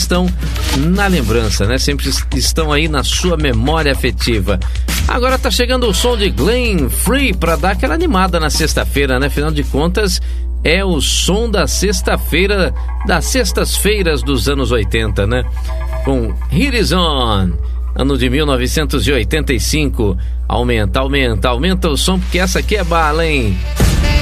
estão na lembrança, né? Sempre estão aí na sua memória afetiva. Agora tá chegando o som de Glenn Free para dar aquela animada na sexta-feira, né? Afinal de contas, é o som da sexta-feira, das sextas-feiras dos anos 80, né? Com Hit Is On, ano de 1985. Aumenta o som, porque essa aqui é bala, hein?